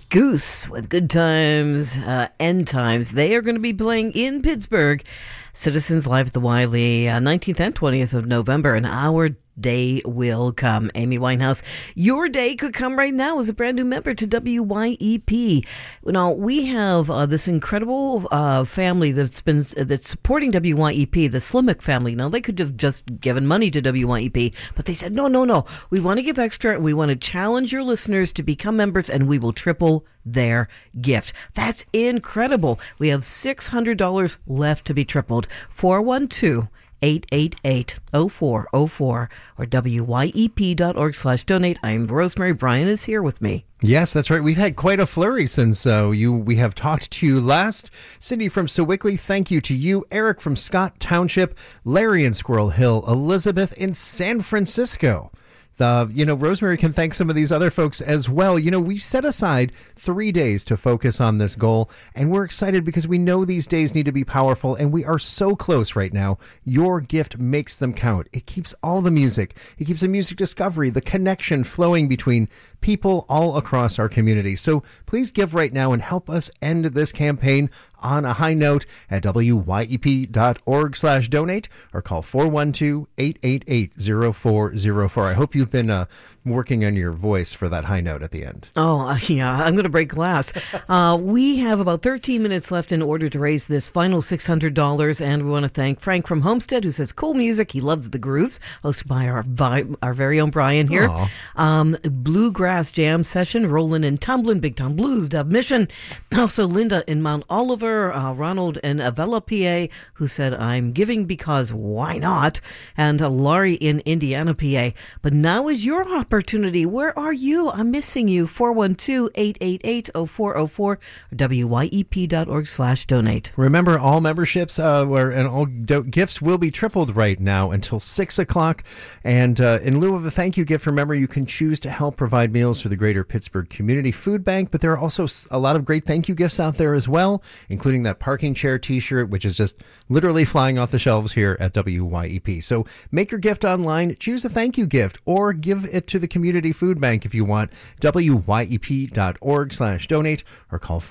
Goose with Good Times, End Times. They are going to be playing in Pittsburgh. Citizens Live at the Wiley, 19th and 20th of November. And our day will come. Amy Winehouse, your day could come right now as a brand new member to WYEP. Now, we have this incredible family that's supporting WYEP, the Slimmick family. Now, they could have just given money to WYEP, but they said, no. We want to give extra. We want to challenge your listeners to become members, and we will triple their gift. That's incredible. We have $600 left to be tripled. 412-888-0404 or wyep.org/donate. I'm Rosemary. Brian is here with me. Yes, that's right. We've had quite a flurry since we have talked to you last. Cindy from Sewickley, thank you to you. Eric from Scott Township, Larry in Squirrel Hill, Elizabeth in San Francisco. Rosemary can thank some of these other folks as well. We've set aside 3 days to focus on this goal, and we're excited because we know these days need to be powerful, and we are so close right now. Your gift makes them count. It keeps all the music. It keeps the music discovery, the connection flowing between people all across our community. So please give right now and help us end this campaign on a high note at wyep.org/donate or call 412-888-0404. I hope you've been working on your voice for that high note at the end. Oh, yeah, I'm going to break glass. We have about 13 minutes left in order to raise this final $600, and we want to thank Frank from Homestead, who says cool music. He loves the grooves, hosted by our very own Brian here. Bluegrass Jam Session, Rollin' and Tumblin', Big Tom Blues, Dub Mission. Also Linda in Mount Oliver, Ronald in Avella, PA, who said, I'm giving because why not? And Laurie in Indiana, PA. But now is your opportunity. Where are you? I'm missing you. 412-888-0404 or wyep.org/donate. Remember, all memberships and all gifts will be tripled right now until 6 o'clock. And in lieu of a thank you gift, remember, you can choose to help provide meals for the Greater Pittsburgh Community Food Bank. But there are also a lot of great thank you gifts out there as well, including that parking chair t-shirt, which is just literally flying off the shelves here at WYEP. So make your gift online, choose a thank you gift, or give it to the Community Food Bank if you want. wyep.org/donate or call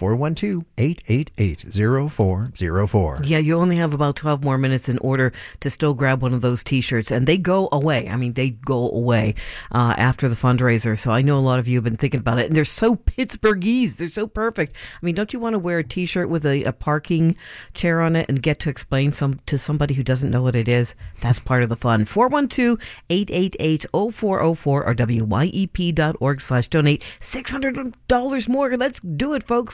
412-888-0404. Yeah, you only have about 12 more minutes in order to still grab one of those t-shirts, and they go away. I mean, they go away after the fundraiser. So I know a lot of you have been thinking about it, and they're so Pittsburghese. They're so perfect. I mean, don't you want to wear a t-shirt with a parking chair on it and get to explain to somebody who doesn't know what it is? That's part of the fun. 412-888-0404 or wyep.org/donate. $600 more. Let's do it, folks.